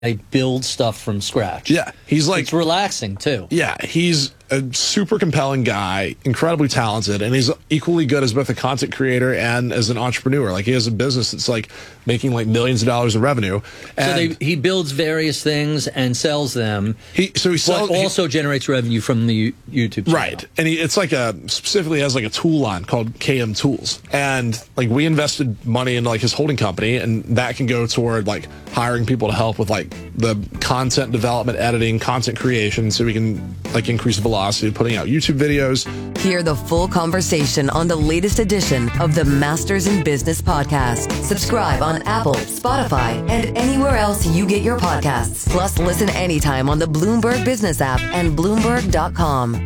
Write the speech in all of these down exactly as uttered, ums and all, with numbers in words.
build stuff from scratch. Yeah, he's like it's relaxing too. Yeah, he's a super compelling guy, incredibly talented, and he's equally good as both a content creator and as an entrepreneur. Like he has a business that's like making like millions of dollars in revenue. And so they, he builds various things and sells them. He so he sells, but also he, generates revenue from the YouTube channel. Right, and he, it's like a specifically has like a tool line called K M Tools, and like we invested money into like his holding company, and that can go toward like hiring people to help with like the content development, editing, content creation, so we can like increase velocity of putting out YouTube videos. Hear the full conversation on the latest edition of the Masters in Business podcast. Subscribe on Apple, Spotify, and anywhere else you get your podcasts. Plus, listen anytime on the Bloomberg Business app and Bloomberg dot com.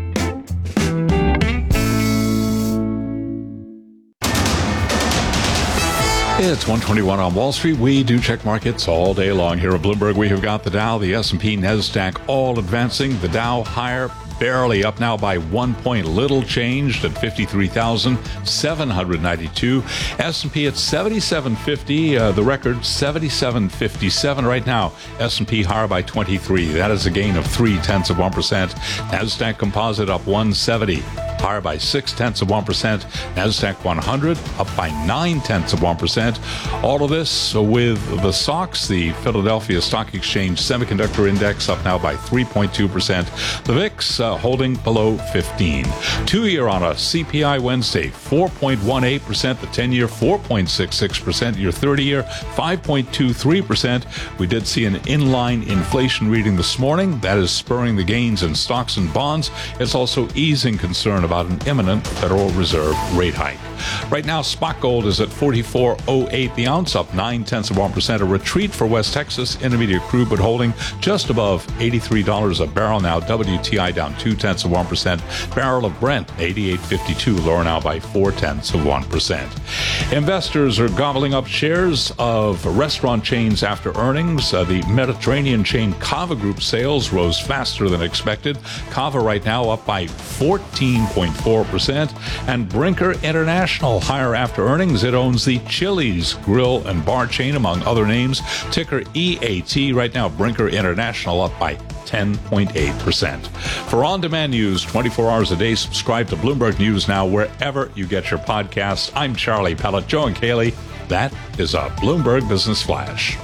It's one twenty-one on Wall Street. We do check markets all day long here at Bloomberg. We have got the Dow, the S and P, NASDAQ all advancing. The Dow higher, barely up now by one point, little changed at fifty-three thousand seven hundred ninety-two. S and P at seventy-seven fifty, uh, the record seventy-seven fifty-seven right now. S and P higher by twenty-three. That is a gain of three tenths of one percent. NASDAQ Composite up one seventy. Higher by six tenths of one percent. NASDAQ one hundred up by nine tenths of one percent. All of this with the S O X, the Philadelphia Stock Exchange Semiconductor Index, up now by three point two percent. The V I X uh, holding below fifteen. Two-year on a C P I Wednesday, four point one eight percent. The ten-year, four point six six percent. Your thirty-year, five point two three percent. We did see an inline inflation reading this morning. That is spurring the gains in stocks and bonds. It's also easing concern about an imminent Federal Reserve rate hike. Right now, spot gold is at forty-four oh eight the ounce, up nine tenths of one percent. A retreat for West Texas Intermediate crude, but holding just above eighty-three dollars a barrel now. W T I down two tenths of one percent. Barrel of Brent eighty-eight fifty-two, lower now by four tenths of one percent. Investors are gobbling up shares of restaurant chains after earnings. Uh, the Mediterranean chain Cava Group sales rose faster than expected. Cava right now up by fourteen point four percent, and Brinker International higher after earnings. It owns the Chili's grill and bar chain, among other names. Ticker E A T right now. Brinker International up by ten point eight percent. For on-demand news twenty-four hours a day, subscribe to Bloomberg News Now wherever you get your podcasts. I'm Charlie Pellet. Joe and Kaylee, that is a Bloomberg Business Flash.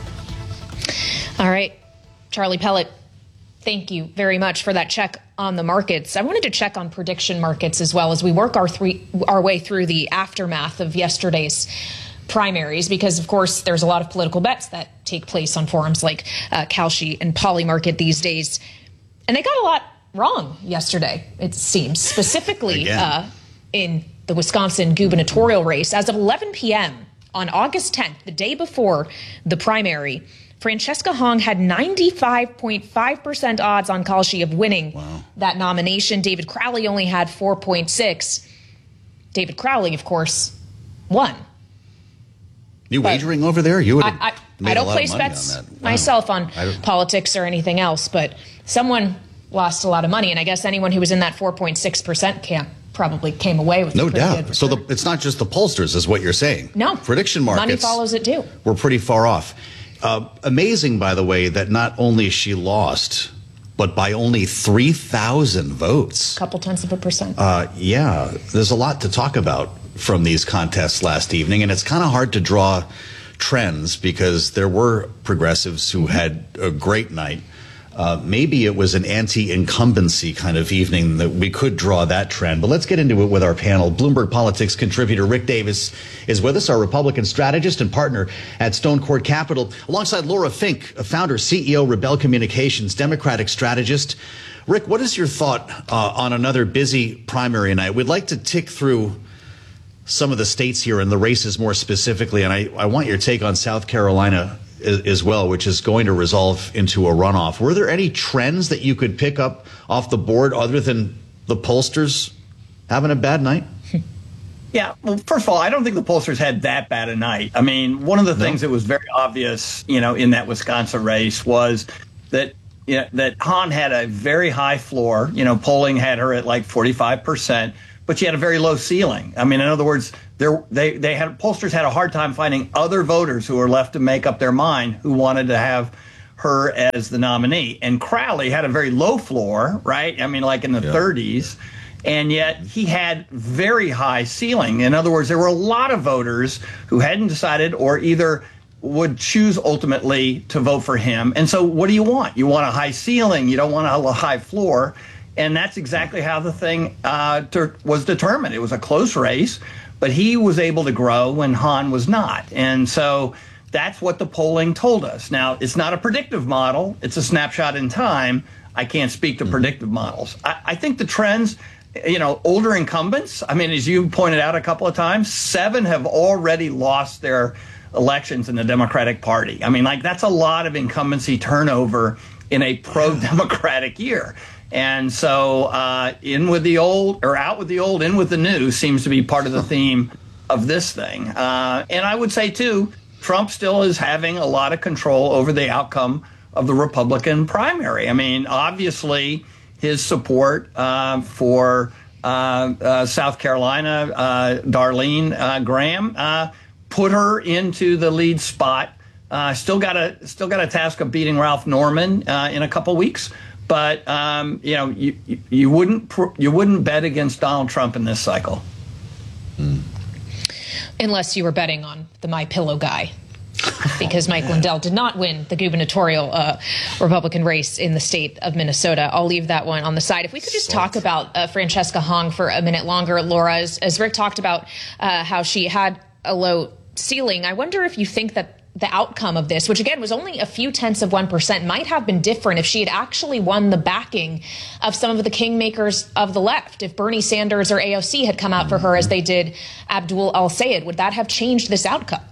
All right, Charlie Pellet, thank you very much for that check on the markets. I wanted to check on prediction markets as well as we work our three, our way through the aftermath of yesterday's primaries, because, of course, there's a lot of political bets that take place on forums like uh, Kalshi and Polymarket these days. And they got a lot wrong yesterday, it seems, specifically uh, in the Wisconsin gubernatorial race. As of eleven p.m. on August tenth, the day before the primary, Francesca Hong had ninety-five point five percent odds on Kalshi of winning wow. that nomination. David Crowley only had four point six. David Crowley, of course, won. You wagering over there? You would have I, I, made I don't a lot place of money bets on that. Wow. myself on politics or anything else, but someone lost a lot of money, and I guess anyone who was in that four point six percent camp probably came away with no a pretty doubt. good So the, it's not just the pollsters, is what you're saying. No, prediction markets. Money follows it too. We're pretty far off. Uh, amazing, by the way, that not only she lost, but by only three thousand votes. A couple tenths of a percent. Uh, yeah, there's a lot to talk about from these contests last evening, and it's kind of hard to draw trends because there were progressives who had a great night. Uh, maybe it was an anti-incumbency kind of evening that we could draw that trend. But let's get into it with our panel. Bloomberg Politics contributor Rick Davis is with us, our Republican strategist and partner at Stone Court Capital, alongside Laura Fink, a founder, C E O, Rebel Communications, Democratic strategist. Rick, what is your thought uh, on another busy primary night? We'd like to tick through some of the states here and the races more specifically, and I, I want your take on South Carolina as well, which is going to resolve into a runoff. Were there any trends that you could pick up off the board other than the pollsters having a bad night? Yeah, well, first of all, I don't think the pollsters had that bad a night. I mean, one of the no. things that was very obvious, you know, in that Wisconsin race was that you know, that Hahn had a very high floor. You know, polling had her at like forty-five percent, but she had a very low ceiling. I mean, in other words, there they they had pollsters had a hard time finding other voters who were left to make up their mind who wanted to have her as the nominee. And Crowley had a very low floor, right? I mean, like in the yeah. thirties. And yet he had very high ceiling. In other words, there were a lot of voters who hadn't decided or either would choose ultimately to vote for him. And so what do you want? You want a high ceiling. You don't want a high floor. And that's exactly how the thing uh, ter- was determined. It was a close race, but he was able to grow when Hahn was not. And so that's what the polling told us. Now, it's not a predictive model. It's a snapshot in time. I can't speak to predictive models. I, I think the trends, you know, older incumbents, I mean, as you pointed out a couple of times, seven have already lost their elections in the Democratic Party. I mean, like, that's a lot of incumbency turnover in a pro-democratic year. And so uh, in with the old, or out with the old, in with the new seems to be part of the theme of this thing. Uh, and I would say, too, Trump still is having a lot of control over the outcome of the Republican primary. I mean, obviously, his support uh, for uh, uh, South Carolina, uh, Darlene uh, Graham, uh, put her into the lead spot. Uh, still got a still got a task of beating Ralph Norman uh, in a couple weeks, but um, you know you you wouldn't pr- you wouldn't bet against Donald Trump in this cycle, mm. unless you were betting on the My Pillow guy, because Mike Lindell did not win the gubernatorial uh, Republican race in the state of Minnesota. I'll leave that one on the side. If we could just talk about uh, Francesca Hong for a minute longer, Laura, as, as Rick talked about uh, how she had a low ceiling. I wonder if you think that the outcome of this, which again was only a few tenths of one percent, might have been different if she had actually won the backing of some of the kingmakers of the left. If Bernie Sanders or A O C had come out for her as they did Abdul El-Sayed, would that have changed this outcome?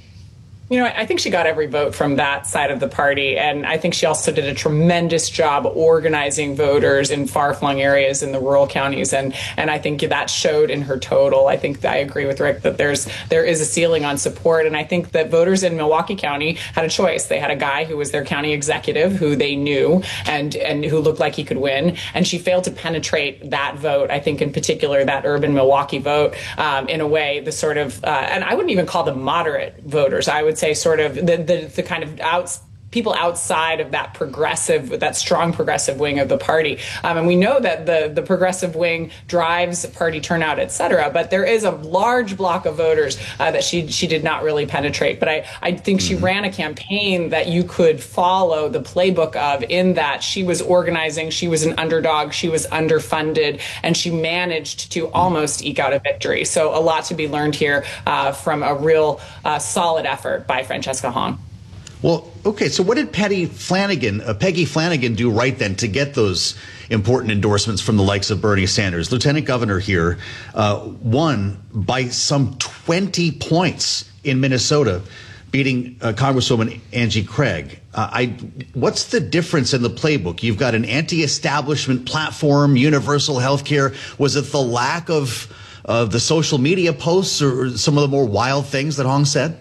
You know, I think she got every vote from that side of the party. And I think she also did a tremendous job organizing voters in far-flung areas in the rural counties. And and I think that showed in her total. I think I agree with Rick that there's there is a ceiling on support. And I think that voters in Milwaukee County had a choice. They had a guy who was their county executive who they knew and, and who looked like he could win. And she failed to penetrate that vote, I think in particular, that urban Milwaukee vote um, in a way, the sort of, uh, and I wouldn't even call them moderate voters. I would say sort of the, the, the kind of outs people outside of that progressive, that strong progressive wing of the party. Um, and we know that the, the progressive wing drives party turnout, et cetera. But there is a large block of voters uh, that she she did not really penetrate. But I, I think she ran a campaign that you could follow the playbook of, in that she was organizing, she was an underdog, she was underfunded, and she managed to almost eke out a victory. So a lot to be learned here uh, from a real uh, solid effort by Francesca Hong. Well, okay, so what did Patty Flanagan, uh, Peggy Flanagan do right then to get those important endorsements from the likes of Bernie Sanders? Lieutenant Governor here uh, won by some twenty points in Minnesota, beating uh, Congresswoman Angie Craig. Uh, I, what's the difference in the playbook? You've got an anti-establishment platform, universal health care. Was it the lack of, of the social media posts or some of the more wild things that Hong said?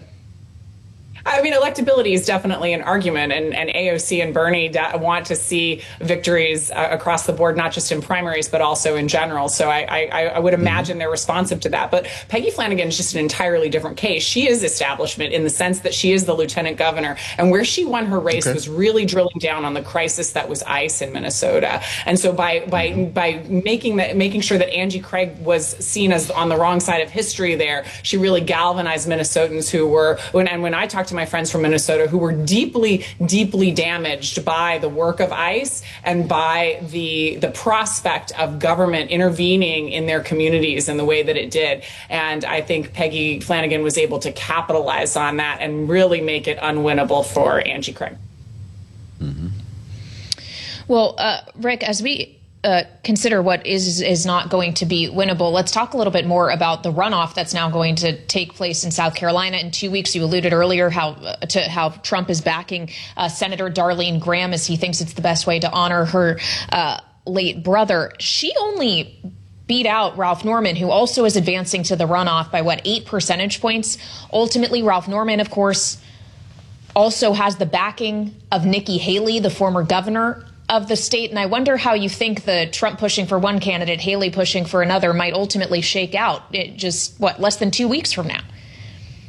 I mean, electability is definitely an argument, and, and A O C and Bernie da- want to see victories uh, across the board, not just in primaries, but also in general. So I, I, I would imagine mm-hmm. they're responsive to that. But Peggy Flanagan is just an entirely different case. She is establishment in the sense that she is the lieutenant governor, and where she won her race okay. was really drilling down on the crisis that was ICE in Minnesota. And so by by mm-hmm. by making that making sure that Angie Craig was seen as on the wrong side of history there, she really galvanized Minnesotans who were, when, and when I talked to my friends from Minnesota who were deeply, deeply damaged by the work of ICE and by the the prospect of government intervening in their communities in the way that it did. And I think Peggy Flanagan was able to capitalize on that and really make it unwinnable for Angie Craig. Mm-hmm. Well, uh, Rick, as we Uh, consider what is is not going to be winnable, let's talk a little bit more about the runoff that's now going to take place in South Carolina in two weeks. You alluded earlier how uh, to how Trump is backing uh, Senator Darlene Graham as he thinks it's the best way to honor her uh, late brother. She only beat out Ralph Norman, who also is advancing to the runoff by, what, eight percentage points. Ultimately, Ralph Norman, of course, also has the backing of Nikki Haley, the former governor of the state. And I wonder how you think the Trump pushing for one candidate, Haley pushing for another, might ultimately shake out it just, what, less than two weeks from now?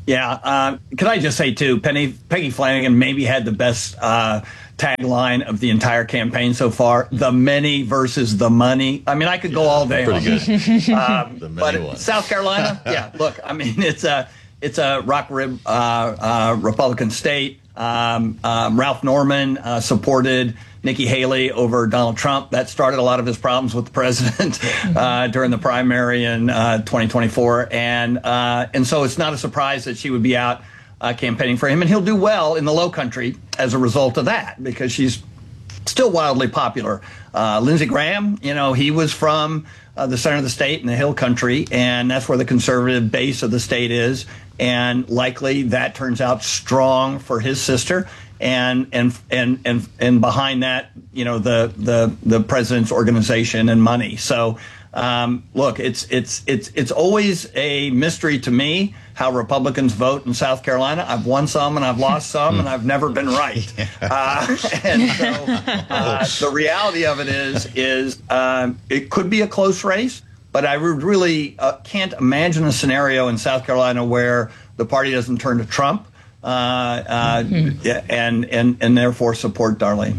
Yeah. Um, can I just say, too, Penny, Peggy Flanagan maybe had the best uh, tagline of the entire campaign so far, the many versus the money. I mean, I could go yeah, all day pretty on good. um, the but ones. South Carolina, yeah, look, I mean, it's a, it's a rock rib uh, uh, Republican state. Um, um, Ralph Norman uh, supported Nikki Haley over Donald Trump. That started a lot of his problems with the president uh, during the primary in uh, twenty twenty-four. And uh, and so it's not a surprise that she would be out uh, campaigning for him. And he'll do well in the Low Country as a result of that, because she's still wildly popular. Uh, Lindsey Graham, you know, he was from uh, the center of the state in the Hill Country, and that's where the conservative base of the state is. And likely that turns out strong for his sister. And and and and and behind that, you know, the the the president's organization and money. So um, look, it's it's it's it's always a mystery to me how Republicans vote in South Carolina. I've won some and I've lost some, and I've never been right. Uh, and so uh, the reality of it is is um, it could be a close race, but I really uh, can't imagine a scenario in South Carolina where the party doesn't turn to Trump. Uh, uh, mm-hmm. and, and, and therefore support Darlene.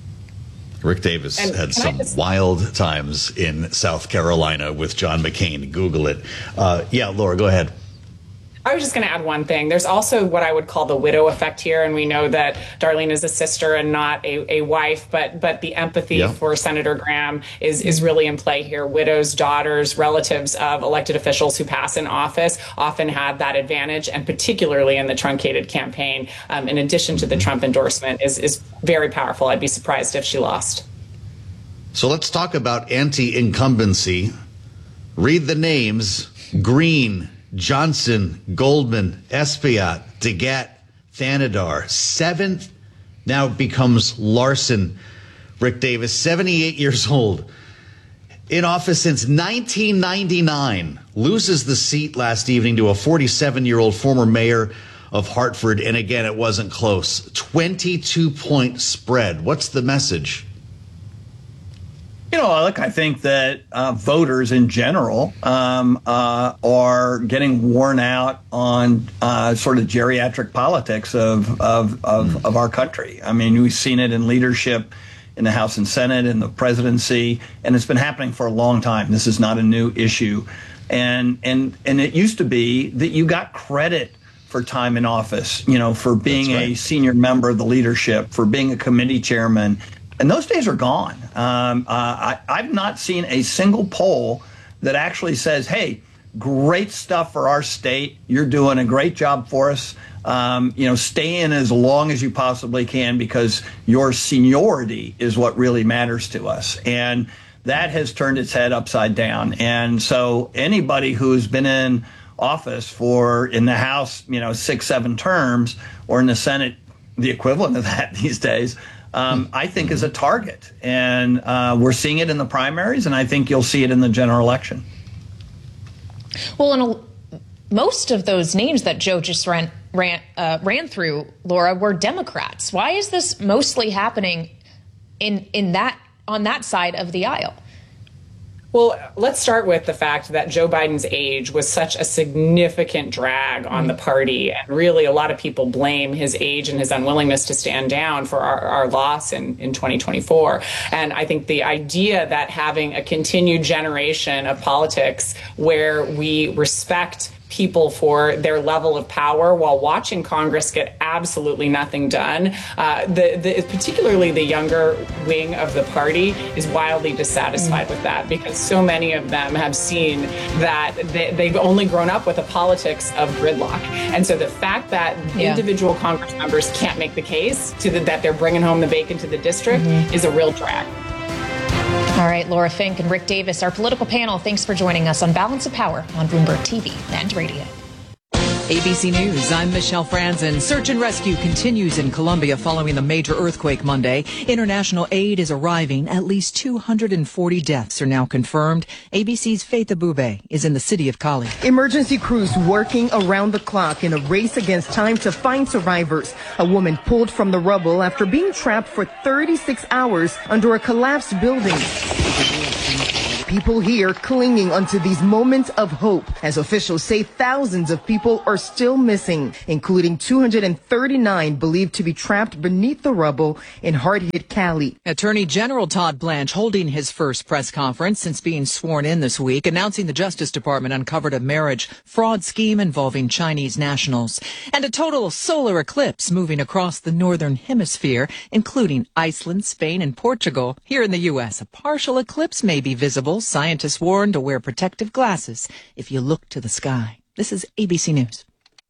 Rick Davis and had some just... wild times in South Carolina with John McCain. Google it. Uh, yeah, Laura, go ahead. I was just going to add one thing. There's also what I would call the widow effect here, and we know that Darlene is a sister and not a, a wife, but but the empathy yeah. for Senator Graham is, is really in play here. Widows, daughters, relatives of elected officials who pass in office often had that advantage, and particularly in the truncated campaign, um, in addition to the Trump endorsement, is, is very powerful. I'd be surprised if she lost. So let's talk about anti-incumbency. Read the names. Green, Johnson, Goldman, Espaillat, DeGette, Thanedar. Seventh now becomes Larson. Rick Davis, seventy-eight years old, in office since nineteen ninety-nine, loses the seat last evening to a forty-seven-year-old former mayor of Hartford. And again, it wasn't close. twenty-two point spread. What's the message? You know, look, I think that uh, voters in general um, uh, are getting worn out on uh, sort of geriatric politics of, of, of, mm. of our country. I mean, we've seen it in leadership in the House and Senate, in the presidency, and it's been happening for a long time. This is not a new issue. And, and, and it used to be that you got credit for time in office, you know, for being right. a senior member of the leadership, for being a committee chairman. And those days are gone. Um, uh, I, I've not seen a single poll that actually says, hey, great stuff for our state. You're doing a great job for us. Um, you know, stay in as long as you possibly can, because your seniority is what really matters to us. And that has turned its head upside down. And so anybody who's been in office for, in the House, you know, six, seven terms, or in the Senate, the equivalent of that these days, Um, I think is a target, and uh, we're seeing it in the primaries, and I think you'll see it in the general election. Well, and a, most of those names that Joe just ran ran, uh, ran through, Laura, were Democrats. Why is this mostly happening in in that on that side of the aisle? Well, let's start with the fact that Joe Biden's age was such a significant drag on the party. And really, a lot of people blame his age and his unwillingness to stand down for our, our loss in, in twenty twenty-four. And I think the idea that having a continued generation of politics where we respect people for their level of power while watching Congress get absolutely nothing done. Uh, the, the, particularly the younger wing of the party is wildly dissatisfied mm-hmm. with that, because so many of them have seen that they, they've only grown up with a politics of gridlock. And so the fact that yeah. individual Congress members can't make the case to the, that they're bringing home the bacon to the district mm-hmm. is a real drag. All right, Laura Fink and Rick Davis, our political panel, thanks for joining us on Balance of Power on Bloomberg T V and radio. A B C News, I'm Michelle Franzen. Search and rescue continues in Colombia following the major earthquake Monday. International aid is arriving. At least two hundred forty deaths are now confirmed. A B C's Faith Abube is in the city of Cali. Emergency crews working around the clock in a race against time to find survivors. A woman pulled from the rubble after being trapped for thirty-six hours under a collapsed building. People here clinging onto these moments of hope, as officials say thousands of people are still missing, including two hundred thirty-nine believed to be trapped beneath the rubble in hard-hit Cali. Attorney General Todd Blanche holding his first press conference since being sworn in this week, announcing the Justice Department uncovered a marriage fraud scheme involving Chinese nationals. And a total solar eclipse moving across the northern hemisphere, including Iceland, Spain, and Portugal. Here in the U S, a partial eclipse may be visible. Scientists warn to wear protective glasses if you look to the sky. This is A B C News.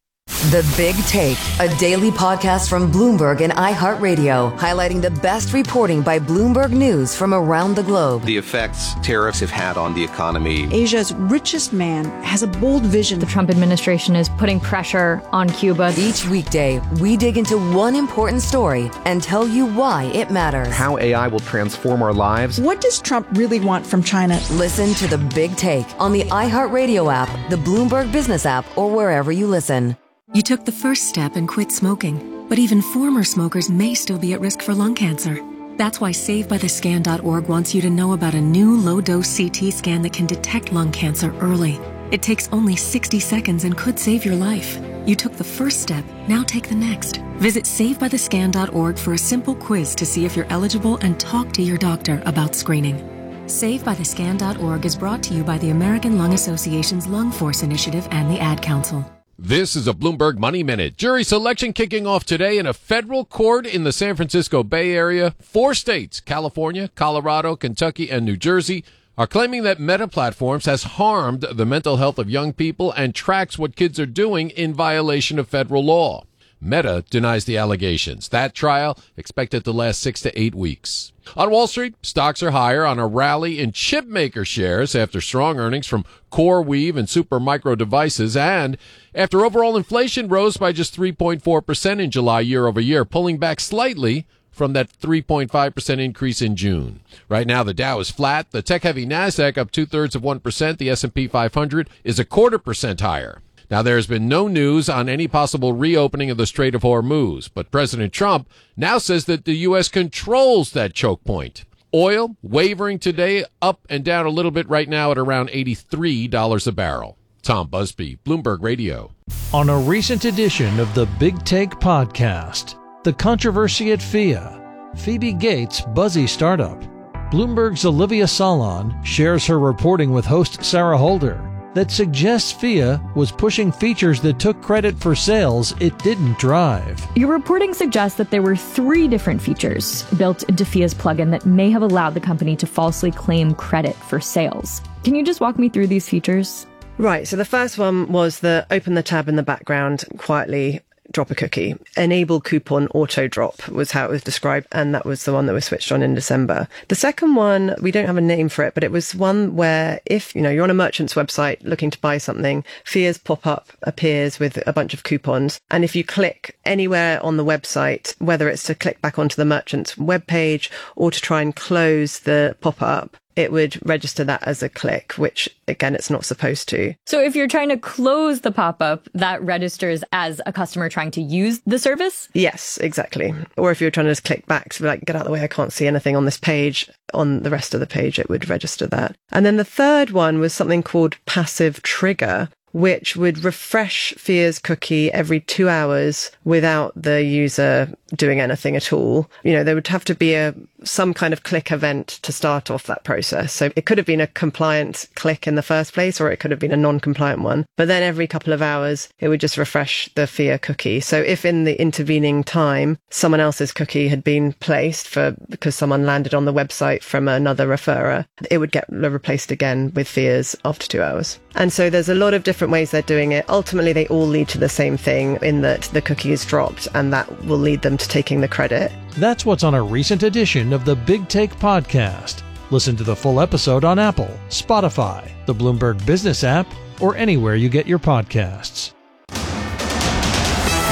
The Big Take, a daily podcast from Bloomberg and iHeartRadio, highlighting the best reporting by Bloomberg News from around the globe. The effects tariffs have had on the economy. Asia's richest man has a bold vision. The Trump administration is putting pressure on Cuba. Each weekday, we dig into one important story and tell you why it matters. How A I will transform our lives. What does Trump really want from China? Listen to The Big Take on the iHeartRadio app, the Bloomberg Business app, or wherever you listen. You took the first step and quit smoking, but even former smokers may still be at risk for lung cancer. That's why Save By The Scan dot org wants you to know about a new low-dose C T scan that can detect lung cancer early. It takes only sixty seconds and could save your life. You took the first step, now take the next. Visit Save By The Scan dot org for a simple quiz to see if you're eligible and talk to your doctor about screening. Save By The Scan dot org is brought to you by the American Lung Association's Lung Force Initiative and the Ad Council. This is a Bloomberg Money Minute. Jury selection kicking off today in a federal court in the San Francisco Bay Area. Four states, California, Colorado, Kentucky, and New Jersey, are claiming that Meta Platforms has harmed the mental health of young people and tracks what kids are doing in violation of federal law. Meta denies the allegations. That trial expected to last six to eight weeks. On Wall Street, stocks are higher on a rally in chipmaker shares after strong earnings from CoreWeave and Supermicro Devices, and after overall inflation rose by just three point four percent in July year over year, pulling back slightly from that three point five percent increase in June. Right now, the Dow is flat. The tech-heavy NASDAQ up two-thirds of one percent. The S and P five hundred is a quarter percent higher. Now, there has been no news on any possible reopening of the Strait of Hormuz, but President Trump now says that the U S controls that choke point. Oil wavering today, up and down a little bit right now at around eighty-three dollars a barrel. Tom Busby, Bloomberg Radio. On a recent edition of the Big Take podcast, the controversy at F I A, Phoebe Gates' buzzy startup. Bloomberg's Olivia Salon shares her reporting with host Sarah Holder that suggests F I A was pushing features that took credit for sales it didn't drive. Your reporting suggests that there were three different features built into F I A's plugin that may have allowed the company to falsely claim credit for sales. Can you just walk me through these features? Right. So the first one was the open the tab in the background, quietly drop a cookie. Enable coupon auto drop was how it was described, and that was the one that was switched on in December. The second one, we don't have a name for it, but it was one where if, you know, you're on a merchant's website looking to buy something, F I A's pop-up appears with a bunch of coupons, and if you click anywhere on the website, whether it's to click back onto the merchant's webpage or to try and close the pop-up, it would register that as a click, which, again, it's not supposed to. So if you're trying to close the pop-up, that registers as a customer trying to use the service? Yes, exactly. Or if you're trying to just click back to be like, get out of the way, I can't see anything on this page, on the rest of the page, it would register that. And then the third one was something called passive trigger, which would refresh F I A's cookie every two hours without the user doing anything at all. You know, there would have to be a some kind of click event to start off that process. So it could have been a compliant click in the first place, or it could have been a non-compliant one. But then every couple of hours, it would just refresh the F I A cookie. So if in the intervening time, someone else's cookie had been placed for because someone landed on the website from another referrer, it would get replaced again with F I A's after two hours. And so there's a lot of different ways they're doing it. Ultimately, they all lead to the same thing in that the cookie is dropped, and that will lead them to taking the credit. That's what's on a recent edition of the Big Take podcast. Listen to the full episode on Apple, Spotify, the Bloomberg Business app, or anywhere you get your podcasts.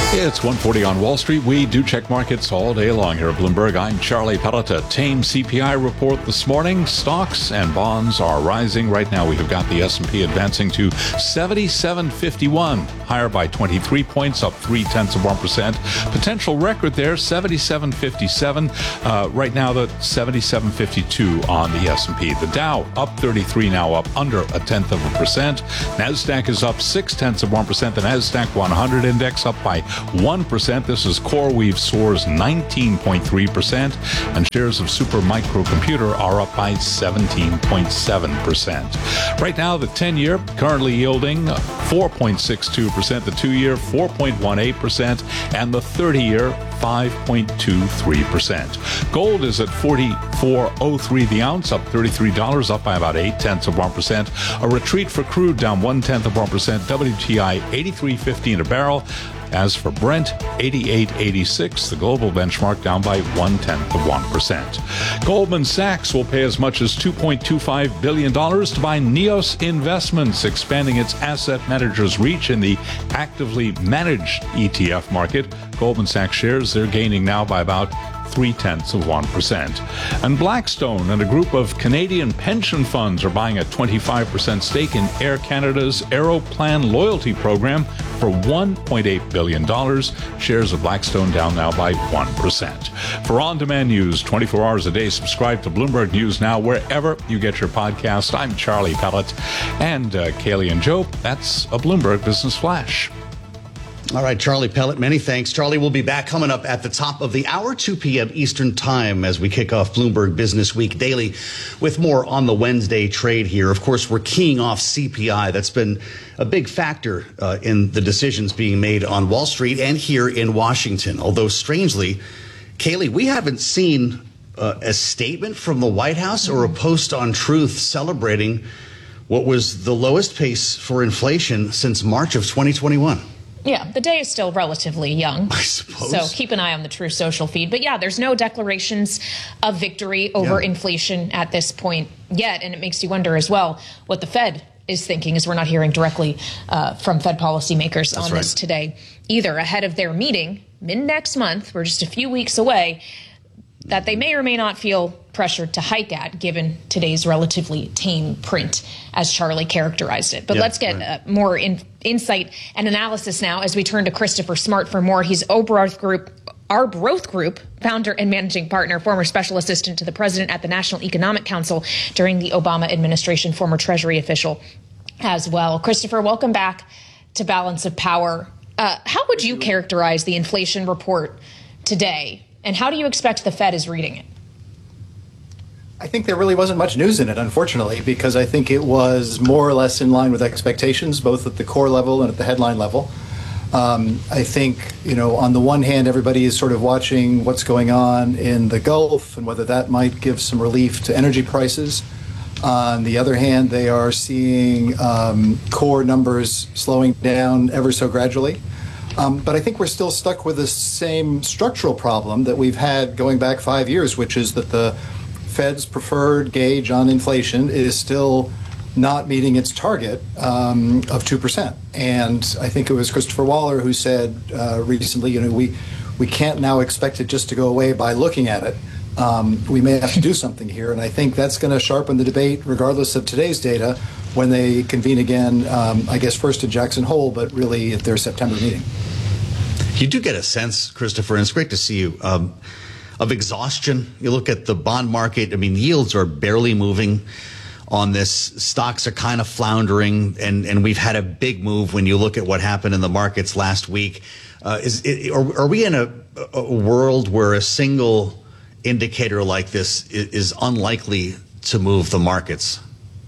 It's one forty on Wall Street. We do check markets all day long here at Bloomberg. I'm Charlie Pellet. Tame C P I report this morning. Stocks and bonds are rising. Right now we have got the S and P advancing to seventy-seven fifty-one, higher by twenty-three points, up three tenths of one percent. Potential record there, seventy-seven fifty-seven. Uh, right now the seventy-seven fifty-two on the S and P. The Dow up thirty-three, now up under a tenth of a percent. NASDAQ is up six tenths of one percent. The NASDAQ one hundred index up by one percent. This is CoreWeave soars nineteen point three percent, and shares of Super Microcomputer are up by seventeen point seven percent. Right now, the ten-year currently yielding four point six two percent, the two-year four point one eight percent, and the thirty-year five point two three percent. Gold is at forty-four oh three the ounce, up thirty-three dollars, up by about eight tenths of one percent. A retreat for crude, down one tenth of one percent. W T I eighty-three fifteen a barrel. As for Brent, eighty-eight eighty-six, the global benchmark down by one-tenth of one percent. Goldman Sachs will pay as much as two point two five billion dollars to buy Neos Investments, expanding its asset manager's reach in the actively managed E T F market. Goldman Sachs shares, they're gaining now by about three-tenths of one percent. And Blackstone and a group of Canadian pension funds are buying a twenty-five percent stake in Air Canada's Aeroplan loyalty program for one point eight billion dollars. Shares of Blackstone down now by one percent. For on-demand news twenty-four hours a day, subscribe to Bloomberg News Now wherever you get your podcast. I'm Charlie Pellet, and uh, Kaylee and Joe, that's a Bloomberg Business Flash. All right, Charlie Pellet, many thanks. Charlie will be back coming up at the top of the hour, two p.m. Eastern Time, as we kick off Bloomberg Business Week Daily with more on the Wednesday trade here. Of course, we're keying off C P I. That's been a big factor uh, in the decisions being made on Wall Street and here in Washington. Although, strangely, Kaylee, we haven't seen uh, a statement from the White House or a post on Truth celebrating what was the lowest pace for inflation since March of twenty twenty-one. Yeah, the day is still relatively young. I suppose. So keep an eye on the True Social feed. But yeah, there's no declarations of victory over yeah. inflation at this point yet. And it makes you wonder as well what the Fed is thinking, as we're not hearing directly uh, from Fed policymakers on right. this today either, ahead of their meeting mid next month. We're just a few weeks away, that they may or may not feel pressured to hike at, given today's relatively tame print, as Charlie characterized it. But yeah, let's get right. uh, more in, insight and analysis now as we turn to Christopher Smart for more. He's Arbroath Group, Arbroath Group founder and managing partner, former special assistant to the president at the National Economic Council during the Obama administration, former Treasury official as well. Christopher, welcome back to Balance of Power. Uh, how would you characterize the inflation report today? And how do you expect the Fed is reading it? I think there really wasn't much news in it, unfortunately, because I think it was more or less in line with expectations, both at the core level and at the headline level. Um, I think, you know, on the one hand, everybody is sort of watching what's going on in the Gulf and whether that might give some relief to energy prices. On the other hand, they are seeing um, core numbers slowing down ever so gradually. Um, but I think we're still stuck with the same structural problem that we've had going back five years, which is that the Fed's preferred gauge on inflation is still not meeting its target um, of two percent. And I think it was Christopher Waller who said uh, recently, you know, we, we can't now expect it just to go away by looking at it. Um, we may have to do something here. And I think that's going to sharpen the debate, regardless of today's data, when they convene again, um, I guess first in Jackson Hole, but really at their September meeting. You do get a sense, Christopher, and it's great to see you, um, of exhaustion. You look at the bond market, I mean, yields are barely moving on this. Stocks are kind of floundering, and, and we've had a big move when you look at what happened in the markets last week. Uh, is it, are, are we in a, a world where a single indicator like this is, is unlikely to move the markets?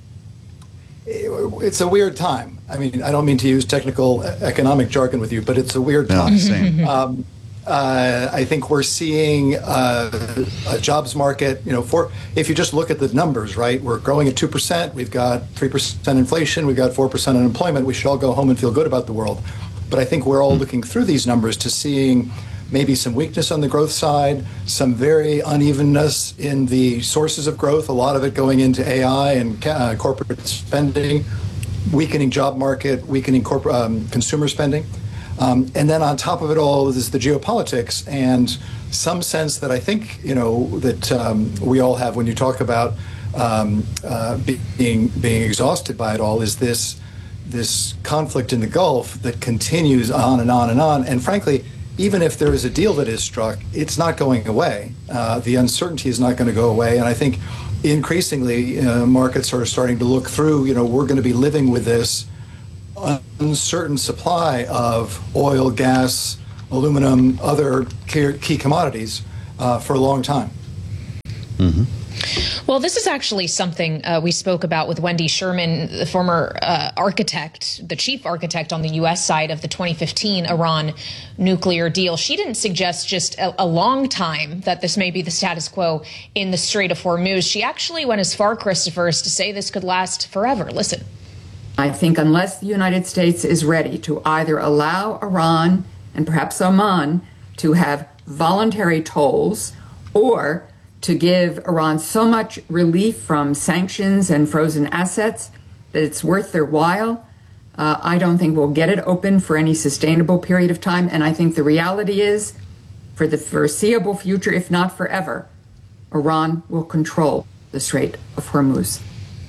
It's a weird time. I mean, I don't mean to use technical economic jargon with you, but it's a weird time. No, same. Um, uh, I think we're seeing uh, a jobs market, you know, for if you just look at the numbers, right, we're growing at two percent. We've got three percent inflation. We've got four percent unemployment. We should all go home and feel good about the world. But I think we're all looking through these numbers to seeing maybe some weakness on the growth side, some very unevenness in the sources of growth, a lot of it going into A I and uh, corporate spending, weakening job market, weakening corporate um, consumer spending. Um, and then on top of it all is the geopolitics and some sense that I think, you know, that um, we all have when you talk about um, uh, being being exhausted by it all is this this conflict in the Gulf that continues on and on and on. And frankly, even if there is a deal that is struck, it's not going away. Uh, the uncertainty is not going to go away. And I think increasingly uh, markets are starting to look through, you know, we're going to be living with this uncertain supply of oil, gas, aluminum, other key commodities uh, for a long time. Mm-hmm. Well, this is actually something uh, we spoke about with Wendy Sherman, the former uh, architect, the chief architect on the U S side of the twenty fifteen Iran nuclear deal. She didn't suggest just a, a long time that this may be the status quo in the Strait of Hormuz. She actually went as far, Christopher, as to say this could last forever. Listen. I think unless the United States is ready to either allow Iran and perhaps Oman to have voluntary tolls or to give Iran so much relief from sanctions and frozen assets that it's worth their while, uh, I don't think we'll get it open for any sustainable period of time. And I think the reality is, for the foreseeable future, if not forever, Iran will control the Strait of Hormuz.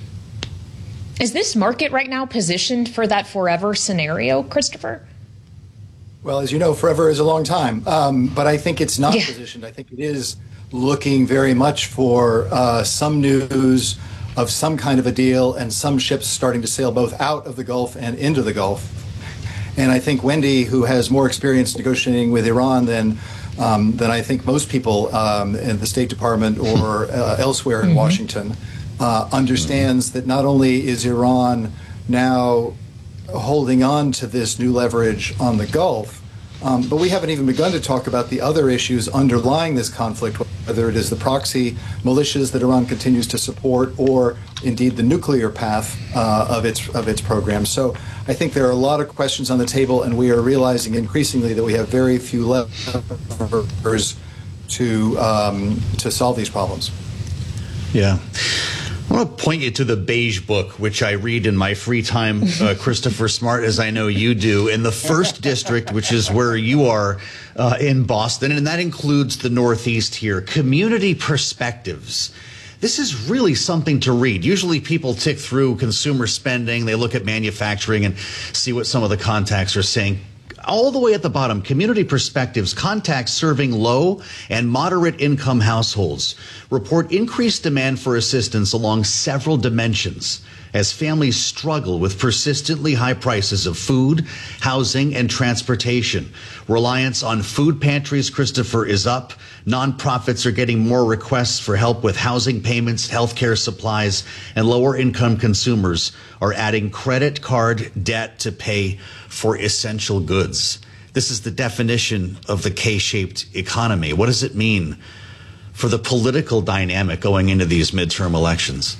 Is this market right now positioned for that forever scenario, Christopher? Well, as you know, forever is a long time. Um, but I think it's not yeah. positioned. I think it is looking very much for uh, some news of some kind of a deal and some ships starting to sail both out of the Gulf and into the Gulf. And I think Wendy, who has more experience negotiating with Iran than um, than I think most people um, in the State Department or uh, elsewhere in mm-hmm. Washington, uh, understands that not only is Iran now holding on to this new leverage on the Gulf, Um, but we haven't even begun to talk about the other issues underlying this conflict, whether it is the proxy militias that Iran continues to support or indeed the nuclear path uh, of its of its program. So I think there are a lot of questions on the table, and we are realizing increasingly that we have very few levers to um, to solve these problems. Yeah. I want to point you to the Beige Book, which I read in my free time, uh, Christopher, smart as I know you do, in the first district, which is where you are uh, in Boston, and that includes the Northeast here. Community Perspectives. This is really something to read. Usually people tick through consumer spending, they look at manufacturing and see what some of the contacts are saying. All the way at the bottom, Community Perspectives, contacts serving low and moderate income households report increased demand for assistance along several dimensions as families struggle with persistently high prices of food, housing, and transportation. Reliance on food pantries, Christopher, is up. Nonprofits are getting more requests for help with housing payments, healthcare supplies, and lower income consumers are adding credit card debt to pay for essential goods. This is the definition of the K-shaped economy. What does it mean for the political dynamic going into these midterm elections?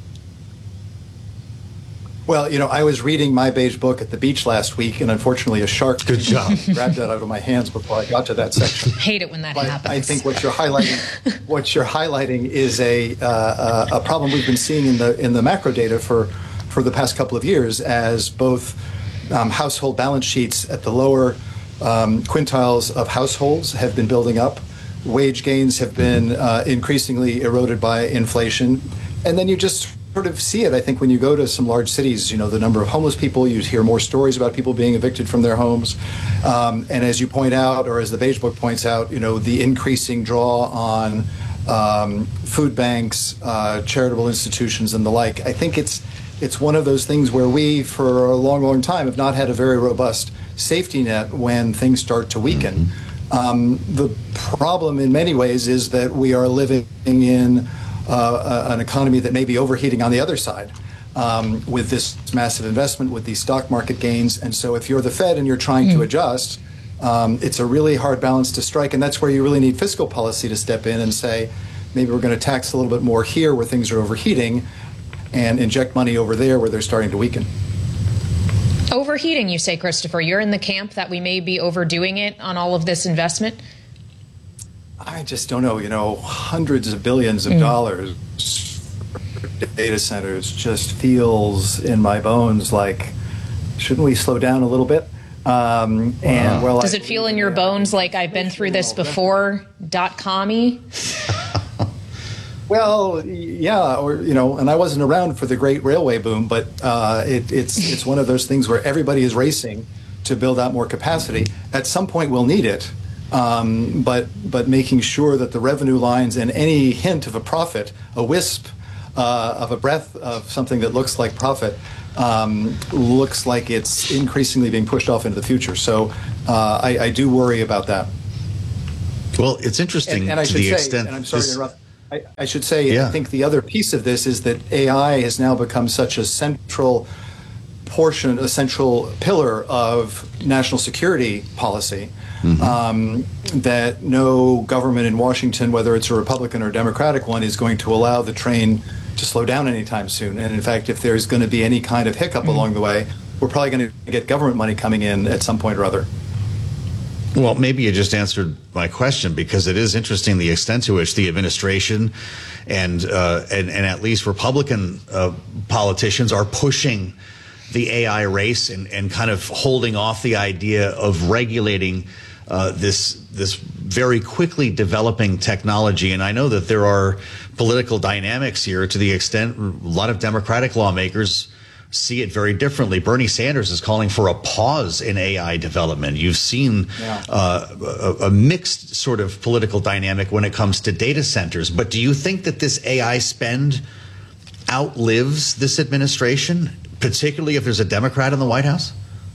Well, you know, I was reading my Beige Book at the beach last week, and unfortunately a shark Good job. grabbed that out of my hands before I got to that section. Hate it when that but happens. I think what you're highlighting, what you're highlighting is a uh, a problem we've been seeing in the in the macro data for for the past couple of years, as both um, household balance sheets at the lower um, quintiles of households have been building up, wage gains have been uh, increasingly eroded by inflation, and then you just sort of see it, I think, when you go to some large cities. You know, the number of homeless people, you hear more stories about people being evicted from their homes. Um, and as you point out, or as the Beige Book points out, you know, the increasing draw on um, food banks, uh, charitable institutions, and the like. I think it's it's one of those things where we, for a long, long time, have not had a very robust safety net when things start to weaken. Um, the problem in many ways is that we are living in Uh, an economy that may be overheating on the other side um, with this massive investment, with these stock market gains. And so if you're the Fed and you're trying mm. to adjust, um, it's a really hard balance to strike. And that's where you really need fiscal policy to step in and say, maybe we're going to tax a little bit more here where things are overheating and inject money over there where they're starting to weaken. Overheating, you say, Christopher. You're in the camp that we may be overdoing it on all of this investment? I just don't know, you know, hundreds of billions of mm. dollars for data centers just feels in my bones like, shouldn't we slow down a little bit? Um, and well, Does I, it feel in your bones like I've been through this before, dot com-y? Well, yeah, or you know, and I wasn't around for the great railway boom, but uh, it, it's it's one of those things where everybody is racing to build out more capacity. At some point, we'll need it, um, but but making sure that the revenue lines and any hint of a profit, a wisp uh, of a breath of something that looks like profit, um, looks like it's increasingly being pushed off into the future. So uh, I, I do worry about that. Well, it's interesting and, and I to should the say, extent. and I'm sorry this, to interrupt. I, I should say, yeah. I think the other piece of this is that A I has now become such a central portion, a central pillar of national security policy, mm-hmm. um, that no government in Washington, whether it's a Republican or Democratic one, is going to allow the train to slow down anytime soon. And in fact, if there's going to be any kind of hiccup mm-hmm. along the way, we're probably going to get government money coming in at some point or other. Well, maybe you just answered my question, because it is interesting the extent to which the administration and uh, and, and at least Republican uh, politicians are pushing the A I race and, and kind of holding off the idea of regulating uh, this this very quickly developing technology. And I know that there are political dynamics here to the extent a lot of Democratic lawmakers see it very differently. Bernie Sanders is calling for a pause in A I development. You've seen yeah. uh, a, a mixed sort of political dynamic when it comes to data centers. But do you think that this A I spend outlives this administration, particularly if there's a Democrat in the White House?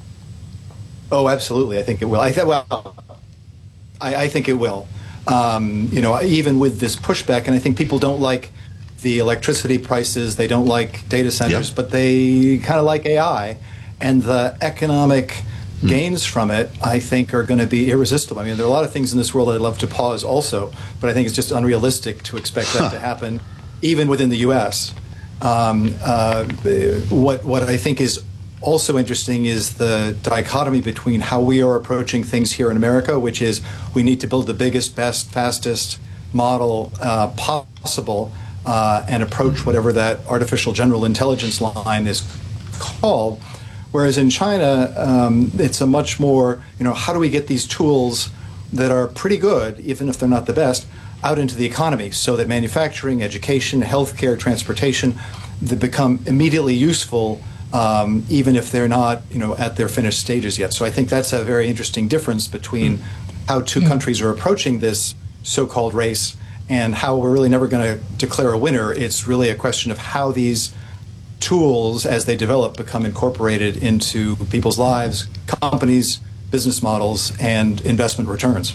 Oh, absolutely. I think it will. I th- well, I, I think it will. Um, you know, even with this pushback, and I think people don't like the electricity prices, they don't like data centers, yep. but they kind of like A I, and the economic mm. gains from it, I think, are going to be irresistible. I mean, there are a lot of things in this world I'd love to pause also, but I think it's just unrealistic to expect that huh. to happen, even within the U S. Um, uh, what what I think is also interesting is the dichotomy between how we are approaching things here in America, which is we need to build the biggest, best, fastest model uh, possible, Uh, and approach whatever that artificial general intelligence line is called. Whereas in China, um, it's a much more, you know, how do we get these tools that are pretty good, even if they're not the best, out into the economy so that manufacturing, education, healthcare, transportation, they become immediately useful, um, even if they're not, you know, at their finished stages yet. So I think that's a very interesting difference between how two countries are approaching this so-called race and how we're really never going to declare a winner. It's really a question of how these tools, as they develop, become incorporated into people's lives, companies, business models, and investment returns.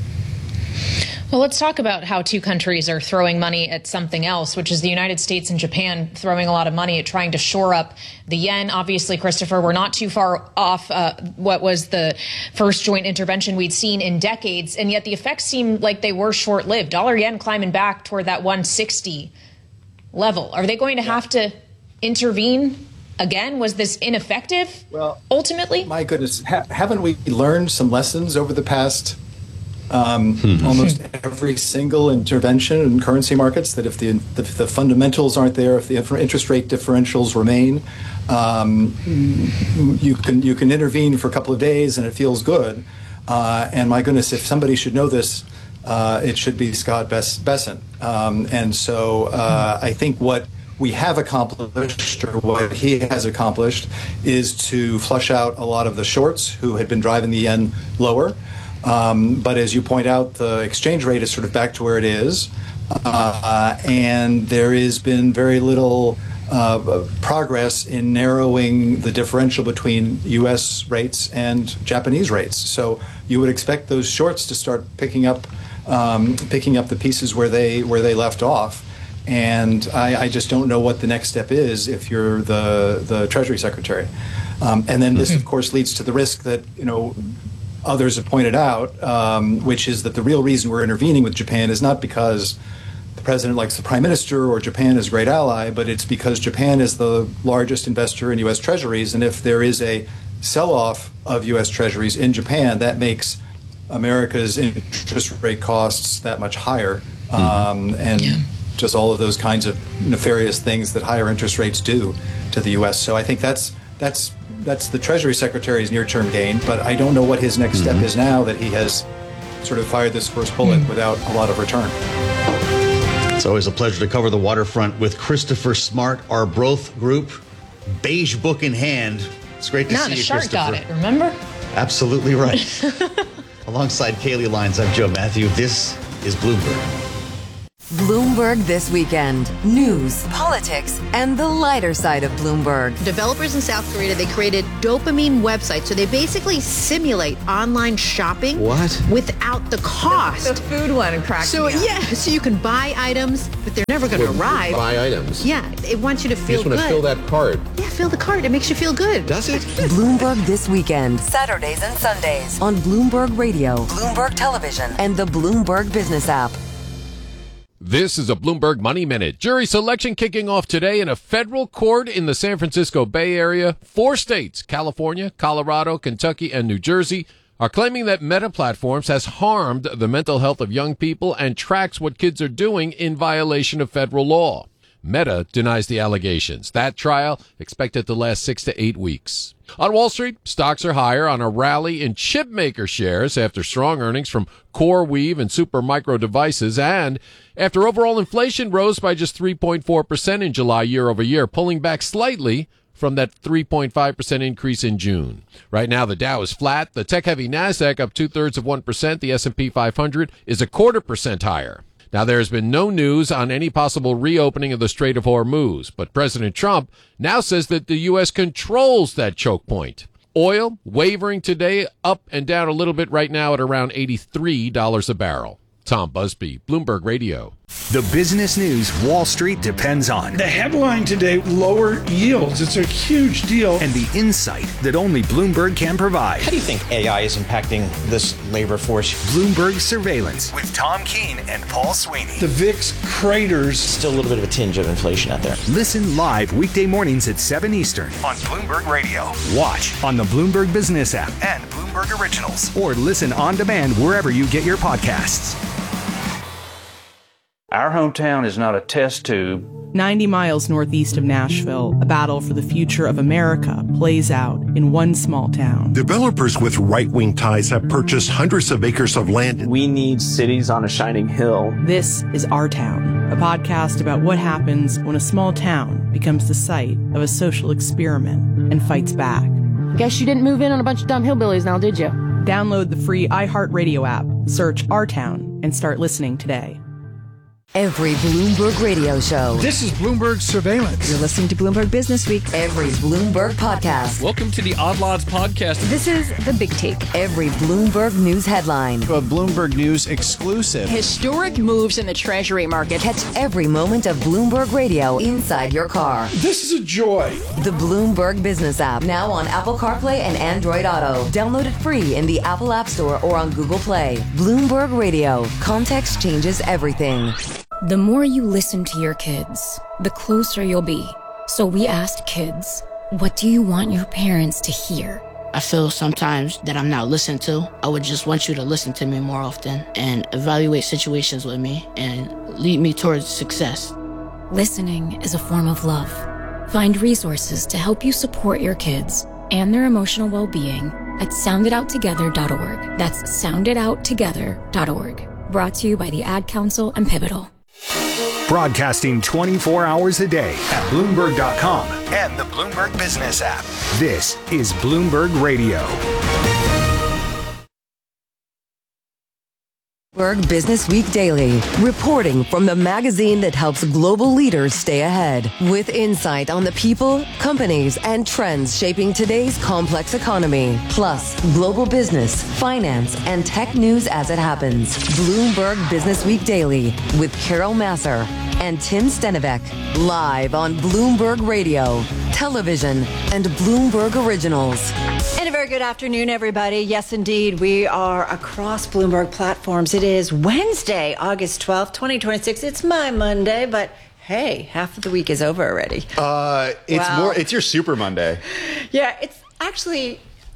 Well, let's talk about how two countries are throwing money at something else, which is the United States and Japan throwing a lot of money at trying to shore up the yen. Obviously, Christopher, we're not too far off uh, what was the first joint intervention we'd seen in decades, and yet the effects seem like they were short-lived. Dollar yen climbing back toward that one sixty level. Are they going to have to intervene again? Was this ineffective, well, ultimately? My goodness, ha- haven't we learned some lessons over the past Um, mm-hmm. almost every single intervention in currency markets, that if the, if the fundamentals aren't there, if the interest rate differentials remain, um, you can you can intervene for a couple of days and it feels good. Uh, and my goodness, if somebody should know this, uh, it should be Scott Bess- Bessent. Um, and so uh, I think what we have accomplished, or what he has accomplished, is to flush out a lot of the shorts who had been driving the yen lower. Um, but as you point out, the exchange rate is sort of back to where it is, uh, and there has been very little uh, progress in narrowing the differential between U S rates and Japanese rates. So you would expect those shorts to start picking up, um, picking up the pieces where they where they left off. And I, I just don't know what the next step is if you're the the Treasury Secretary. Um, and then this, of course, leads to the risk that, you know, others have pointed out, um, which is that the real reason we're intervening with Japan is not because the president likes the prime minister or Japan is a great ally, but it's because Japan is the largest investor in U S Treasuries, and if there is a sell-off of U S Treasuries in Japan, that makes America's interest rate costs that much higher, um, and yeah. just all of those kinds of nefarious things that higher interest rates do to the U S. So I think that's that's that's the Treasury Secretary's near-term gain, but I don't know what his next mm-hmm. step is now that he has sort of fired this first bullet mm-hmm. without a lot of return. It's always a pleasure to cover the waterfront with Christopher Smart, our Broth Group, beige book in hand. It's great to no, see the you, shark Christopher. got it, remember? Absolutely right. Alongside Kaylee Lyons, I'm Joe Matthew. This is Bloomberg. Bloomberg This Weekend. News, politics, and the lighter side of Bloomberg. Developers in South Korea, they created dopamine websites. So they basically simulate online shopping. What? Without the cost. The, the food one cracks So, me up. yeah, so you can buy items, but they're never going to arrive. Buy items? Yeah, it wants you to feel you just want good. to fill that card. Yeah, fill the card. It makes you feel good. Does it? Bloomberg This Weekend. Saturdays and Sundays on Bloomberg Radio, Bloomberg Television, and the Bloomberg Business app. This is a Bloomberg Money Minute. Jury selection kicking off today in a federal court in the San Francisco Bay Area. Four states, California, Colorado, Kentucky, and New Jersey, are claiming that Meta Platforms has harmed the mental health of young people and tracks what kids are doing in violation of federal law. Meta denies the allegations. That trial expected to last six to eight weeks. On Wall Street, stocks are higher on a rally in chipmaker shares after strong earnings from CoreWeave and Supermicro Devices, and after overall inflation rose by just three point four percent in July year over year, pulling back slightly from that three point five percent increase in June. Right now, the Dow is flat. The tech-heavy NASDAQ up two-thirds of one percent. The S and P five hundred is a quarter percent higher. Now, there has been no news on any possible reopening of the Strait of Hormuz, but President Trump now says that the U S controls that choke point. Oil wavering today, up and down a little bit right now at around eighty-three dollars a barrel. Tom Busby, Bloomberg Radio. The business news Wall Street depends on. The headline today, lower yields. It's a huge deal. And the insight that only Bloomberg can provide. How do you think A I is impacting this labor force? Bloomberg Surveillance with Tom Keene and Paul Sweeney. The V I X craters. Still a little bit of a tinge of inflation out there. Listen live weekday mornings at seven Eastern on Bloomberg Radio. Watch on the Bloomberg Business app and Bloomberg Originals. Or listen on demand wherever you get your podcasts. Our hometown is not a test tube. ninety miles northeast of Nashville, a battle for the future of America plays out in one small town. Developers with right-wing ties have purchased hundreds of acres of land. We need cities on a shining hill. This is Our Town, a podcast about what happens when a small town becomes the site of a social experiment and fights back. Guess you didn't move in on a bunch of dumb hillbillies now, did you? Download the free iHeartRadio app, search Our Town, and start listening today. Every Bloomberg radio show. This is Bloomberg Surveillance. You're listening to Bloomberg Business Week. Every Bloomberg podcast. Welcome to the Odd Lots podcast. This is The Big Take. Every Bloomberg news headline. A Bloomberg News exclusive. Historic moves in the Treasury market. Catch every moment of Bloomberg Radio inside your car. This is a joy. The Bloomberg Business app. Now on Apple CarPlay and Android Auto. Download it free in the Apple App Store or on Google Play. Bloomberg Radio. Context changes everything. The more you listen to your kids, the closer you'll be. So we asked kids, what do you want your parents to hear? I feel sometimes that I'm not listened to. I would just want you to listen to me more often and evaluate situations with me and lead me towards success. Listening is a form of love. Find resources to help you support your kids and their emotional well-being at sound it out together dot org. That's sound it out together dot org. Brought to you by the Ad Council and Pivotal. Broadcasting twenty-four hours a day at Bloomberg dot com and the Bloomberg Business app. This is Bloomberg Radio. Bloomberg Business Week Daily, reporting from the magazine that helps global leaders stay ahead, with insight on the people, companies, and trends shaping today's complex economy, plus global business, finance, and tech news as it happens. Bloomberg Business Week Daily with Carol Masser and Tim Stenivek, live on Bloomberg Radio, television, and Bloomberg Originals. And a very good afternoon, everybody. Yes, indeed, we are across Bloomberg platforms. It is Wednesday, August twelfth, twenty twenty-six. It's my Monday, but hey, half of the week is over already. Uh, it's Wow. more. It's your Super Monday. Yeah, it's actually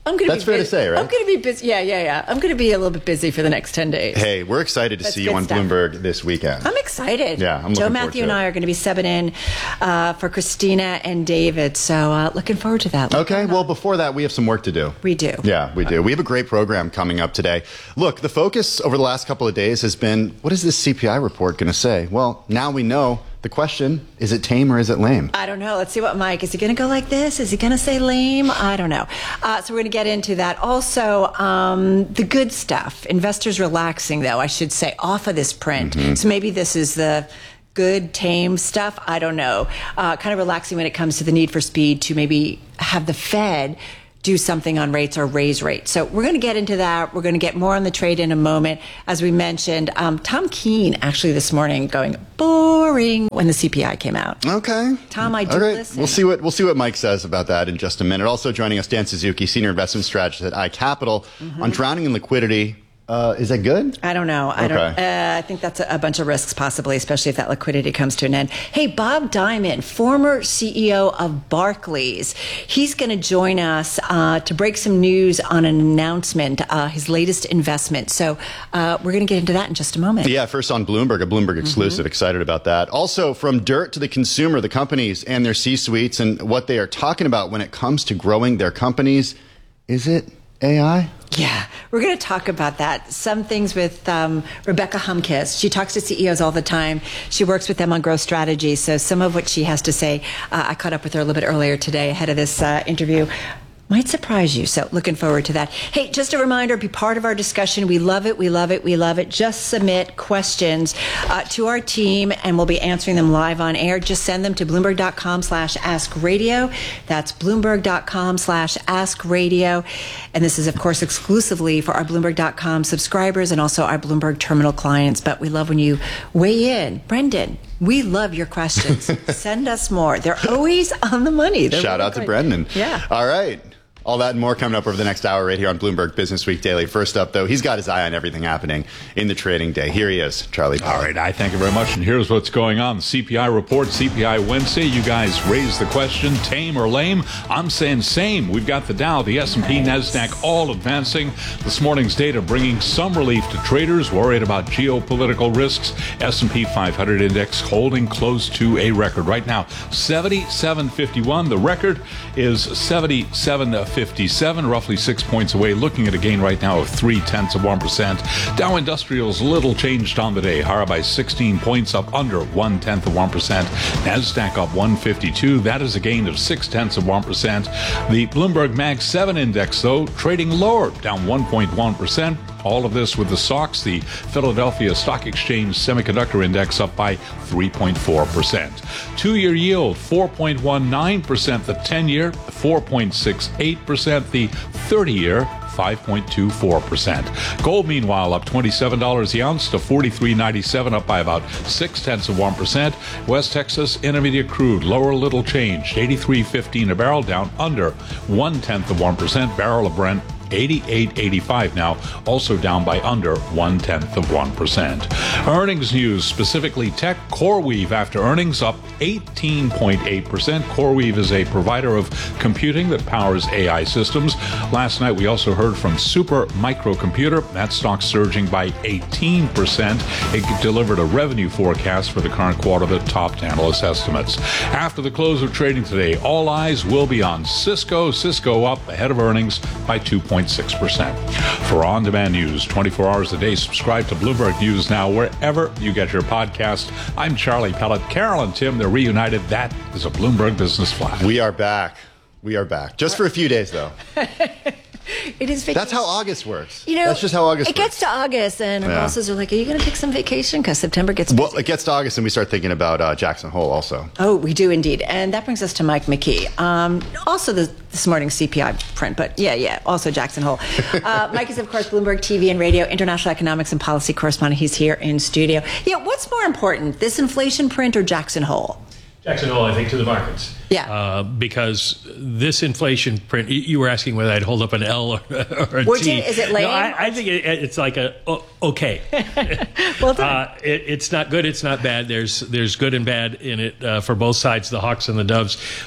I'm gonna That's be fair busy. to say, right? I'm going to be busy. Yeah, yeah, yeah. I'm going to be a little bit busy for the next ten days. Hey, we're excited to That's see you good on stuff. Bloomberg this weekend. I'm excited. Yeah, I'm looking Joe forward Matthew to and it. I are going to be subbing in uh, for Christina and David. So uh, looking forward to that. Okay, well, before that, we have some work to do. We do. Yeah, we do. We have a great program coming up today. Look, the focus over the last couple of days has been, what is this C P I report going to say? Well, now we know. The question, is it tame or is it lame? I don't know. Let's see what Mike, is he going to go like this? Is he going to say lame? I don't know. Uh, so we're going to get into that. Also, um, the good stuff. Investors relaxing, though, I should say, off of this print. Mm-hmm. So maybe this is the good, tame stuff. I don't know. Uh, kind of relaxing when it comes to the need for speed to maybe have the Fed do something on rates or raise rates. So we're going to get into that. We're going to get more on the trade in a moment. As we mentioned, um, Tom Keene actually this morning going boring when the C P I came out. Okay. Tom, I do All right. listen. We'll see what we'll see what Mike says about that in just a minute. Also joining us, Dan Suzuki, Senior Investment Strategist at iCapital, Mm-hmm. on drowning in liquidity. Uh, is that good? I don't know. I Okay. don't. Uh, I think that's a, a bunch of risks, possibly, especially if that liquidity comes to an end. Hey, Bob Diamond, former C E O of Barclays, he's going to join us uh, to break some news on an announcement, uh, his latest investment. So uh, we're going to get into that in just a moment. Yeah, first on Bloomberg, a Bloomberg exclusive. Mm-hmm. Excited about that. Also, from dirt to the consumer, the companies and their C-suites and what they are talking about when it comes to growing their companies. Is it A I? Yeah, we're going to talk about that. Some things with um, Rebecca Humkist. She talks to C E Os all the time. She works with them on growth strategy. So some of what she has to say, uh, I caught up with her a little bit earlier today ahead of this uh, interview. Might surprise you. So looking forward to that. Hey, just a reminder, be part of our discussion. We love it. We love it. We love it. Just submit questions uh, to our team and we'll be answering them live on air. Just send them to Bloomberg.com slash ask radio. That's Bloomberg.com slash ask radio. And this is, of course, exclusively for our Bloomberg dot com subscribers and also our Bloomberg terminal clients. But we love when you weigh in. Brendan, we love your questions. Send us more. They're always on the money. They're Shout really out to good. Brendan. Yeah. All right. All that and more coming up over the next hour right here on Bloomberg Business Week Daily. First up, though, he's got his eye on everything happening in the trading day. Here he is, Charlie Powell. All right, I thank you very much. And here's what's going on. The C P I report, C P I Wednesday. You guys raised the question, tame or lame? I'm saying same. We've got the Dow, the S and P, NASDAQ all advancing. This morning's data bringing some relief to traders worried about geopolitical risks. S and P five hundred index holding close to a record right now, seventy-seven fifty-one. The record is seventy-seven fifty-seven, roughly six points away, looking at a gain right now of three tenths of one percent. Dow Industrials little changed on the day, higher by sixteen points, up under one tenth of one percent. NASDAQ up one fifty-two, that is a gain of six tenths of one percent. The Bloomberg Mag seven index, though, trading lower, down one point one percent. All of this with the S O X, the Philadelphia Stock Exchange Semiconductor Index, up by three point four percent. Two-year yield, four point one nine percent. The ten-year, four point six eight percent. The thirty-year, five point two four percent. Gold, meanwhile, up twenty-seven dollars the ounce to forty-three ninety-seven, up by about six tenths of one percent. West Texas Intermediate crude, lower little change, eighty-three fifteen a barrel, down under one tenth of one percent. Barrel of Brent, eighty-eight eighty-five now, also down by under one tenth of one percent. Earnings news, specifically tech. CoreWeave after earnings up eighteen point eight percent. CoreWeave is a provider of computing that powers A I systems. Last night we also heard from Super Microcomputer. That stock surging by eighteen percent. It delivered a revenue forecast for the current quarter that topped analyst estimates. After the close of trading today, all eyes will be on Cisco. Cisco up ahead of earnings by two point six percent. For on-demand news twenty-four hours a day, subscribe to Bloomberg News Now wherever you get your podcast. I'm Charlie Pellet. Carol and Tim, they're reunited. That is a Bloomberg Business Flash. We are back. We are back. Just for a few days, though. It is vacation. That's how August works. You know, That's just how August it works. gets to August, and our Yeah. bosses are like, "Are you going to take some vacation?" Because September gets busy. Well, it gets to August, and we start thinking about uh, Jackson Hole also. Oh, we do indeed. And that brings us to Mike McKee. Um, also the, this morning's C P I print, but yeah, yeah, also Jackson Hole. Uh, Mike is, of course, Bloomberg T V and radio, international economics and policy correspondent. He's here in studio. Yeah, what's more important, this inflation print or Jackson Hole? Jackson Hole, I think, to the markets. Yeah. Uh, because this inflation print, you- you were asking whether I'd hold up an L or, or a Would T. you? Is it lame? No, I, I think it, it's like a, oh, okay. Well done. Uh, it, it's not good, it's not bad. There's there's good and bad in it uh, for both sides, the Hawks and the Doves. But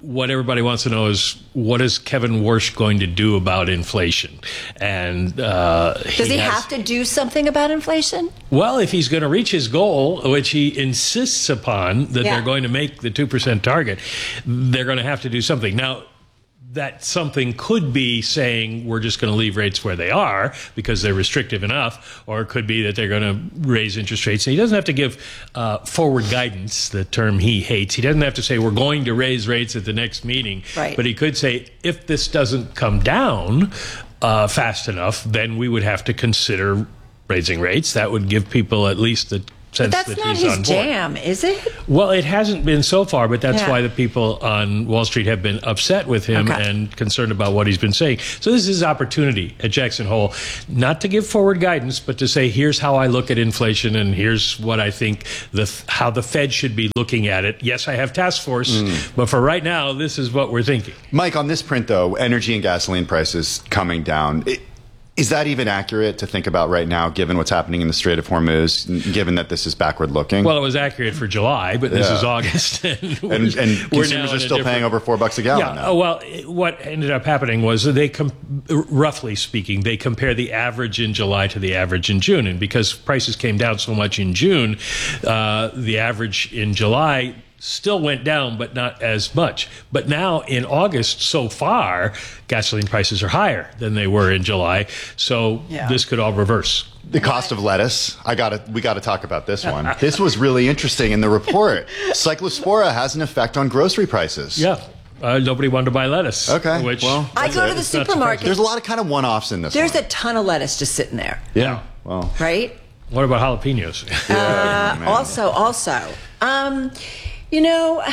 what everybody wants to know is, what is Kevin Warsh going to do about inflation? And uh, does he, he has, have to do something about inflation? Well, if he's going to reach his goal, which he insists upon, that yeah. they're going to make the two percent target, they're going to have to do something. Now, that something could be saying we're just going to leave rates where they are because they're restrictive enough, or it could be that they're going to raise interest rates. And he doesn't have to give uh, forward guidance, the term he hates. He doesn't have to say we're going to raise rates at the next meeting. Right. But he could say, if this doesn't come down uh, fast enough, then we would have to consider raising rates. That would give people at least the sense but that's that not he's his on board. jam, is it? Well, it hasn't been so far, but that's yeah. why the people on Wall Street have been upset with him okay. and concerned about what he's been saying. So this is his opportunity at Jackson Hole, not to give forward guidance, but to say, here's how I look at inflation, and here's what I think the how the Fed should be looking at it. Yes, I have task force, mm. but for right now, this is what we're thinking. Mike, on this print, though, energy and gasoline prices coming down. It, Is that even accurate to think about right now, given what's happening in the Strait of Hormuz, given that this is backward looking? Well, it was accurate for July, but this yeah. is August. And, and, and consumers are still paying over four bucks a gallon yeah, now. Well, what ended up happening was they, com- roughly speaking, they compare the average in July to the average in June. And because prices came down so much in June, uh, the average in July still went down, but not as much. But now in August, so far, gasoline prices are higher than they were in July. So yeah. this could all reverse. The cost of lettuce. I gotta, we got to talk about this one. This was really interesting in the report. Cyclospora has an effect on grocery prices. Yeah. Uh, nobody wanted to buy lettuce. Okay. Which well, I go it. to the it's supermarket. There's a lot of kind of one-offs in this There's one. a ton of lettuce just sitting there. Yeah. Well. Right? What about jalapenos? Yeah, uh, also, also. Um, You know,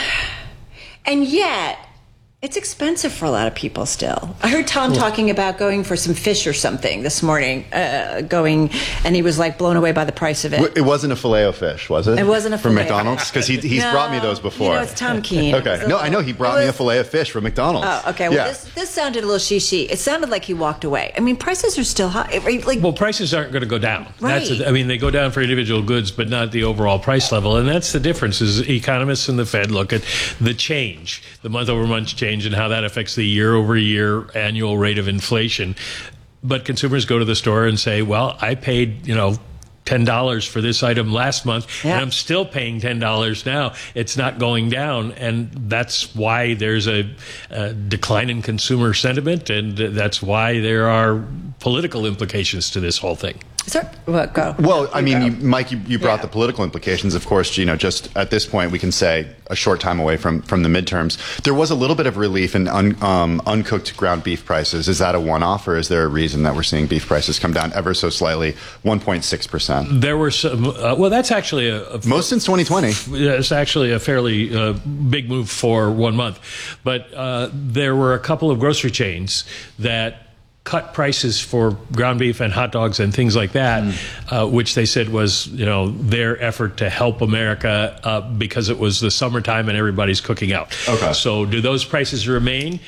and yet it's expensive for a lot of people still. I heard Tom cool. talking about going for some fish or something this morning, uh, going, and he was like blown away by the price of it. It wasn't a Filet-O-Fish, was it? It wasn't a From Filet-O. McDonald's? Because he, he's no, brought me those before. You know, it's Tom Keene. Okay. No, I know. He brought was, me a Filet-O-Fish from McDonald's. Oh, okay. Well, yeah. this, this sounded a little she-she. It sounded like he walked away. I mean, prices are still high. Like, well, prices aren't going to go down. Right. That's a, I mean, they go down for individual goods, but not the overall price level. And that's the difference, is economists and the Fed look at the change, the month-over-month change, and how that affects the year-over-year annual rate of inflation. But consumers go to the store and say, well, I paid, you know, ten dollars for this item last month, yeah. and I'm still paying ten dollars now. It's not going down, and that's why there's a, a decline in consumer sentiment, and that's why there are political implications to this whole thing. Sir, what, go. Well, I you mean, go. you, Mike, you, you brought yeah. the political implications. Of course, you know, just at this point, we can say a short time away from, from the midterms. There was a little bit of relief in un, um, uncooked ground beef prices. Is that a one-off, or is there a reason that we're seeing beef prices come down ever so slightly, one point six percent? There were some, uh, well, that's actually a, a... Most since twenty twenty. It's actually a fairly uh, big move for one month. But uh, there were a couple of grocery chains that cut prices for ground beef and hot dogs and things like that, mm. uh, which they said was, you know, their effort to help America uh, because it was the summertime and everybody's cooking out. Okay. So do those prices remain?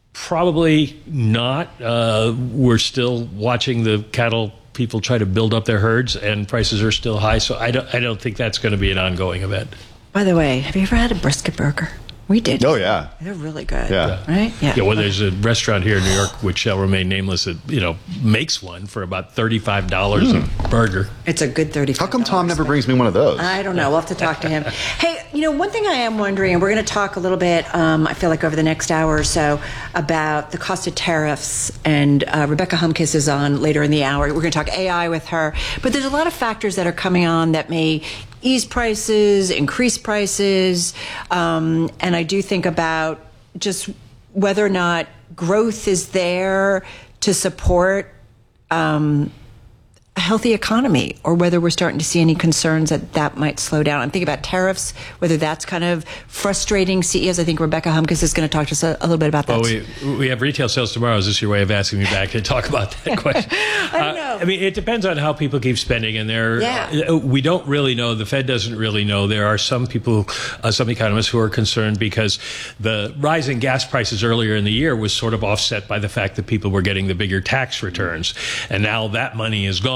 Probably not. Uh, we're still watching the cattle people try to build up their herds, and prices are still high. So I don't, I don't think that's going to be an ongoing event. By the way, have you ever had a brisket burger? We did. Oh, yeah. They're really good. Yeah. Right? Yeah. Yeah, well, there's a restaurant here in New York, which shall remain nameless, that, you know, makes one for about thirty-five dollars mm. a burger. It's a good thirty-five dollars. How come Tom never brings me one of those? I don't know. We'll have to talk to him. Hey, you know, one thing I am wondering, and we're going to talk a little bit, um, I feel like over the next hour or so, about the cost of tariffs. And uh, Rebecca Humkes is on later in the hour. We're going to talk A I with her. But there's a lot of factors that are coming on that may ease prices, increase prices, um, and I do think about just whether or not growth is there to support um, a healthy economy, or whether we're starting to see any concerns that that might slow down. I'm thinking about tariffs, whether that's kind of frustrating C E Os. I think Rebecca Humkes is going to talk to us a, a little bit about that. Well, we, we have retail sales tomorrow. Is this your way of asking me back to talk about that question? I don't know. Uh, I mean, it depends on how people keep spending, and there, yeah. uh, we don't really know. The Fed doesn't really know. There are some people, uh, some economists who are concerned because the rise in gas prices earlier in the year was sort of offset by the fact that people were getting the bigger tax returns, and now that money is gone.